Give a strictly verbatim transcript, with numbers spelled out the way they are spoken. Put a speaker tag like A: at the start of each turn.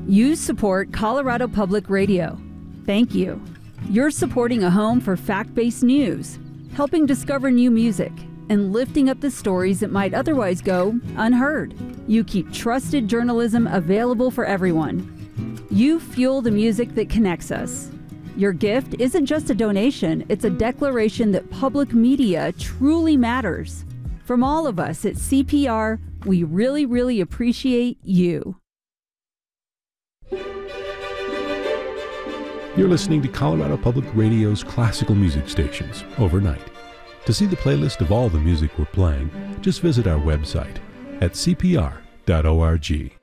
A: You support Colorado Public Radio. Thank you. You're supporting a home for fact-based news, helping discover new music, and lifting up the stories that might otherwise go unheard. You keep trusted journalism available for everyone. You fuel the music that connects us. Your gift isn't just a donation, it's a declaration that public media truly matters. From all of us at C P R, we really, really appreciate you.
B: You're listening to Colorado Public Radio's classical music stations overnight. To see the playlist of all the music we're playing, just visit our website at c p r dot org.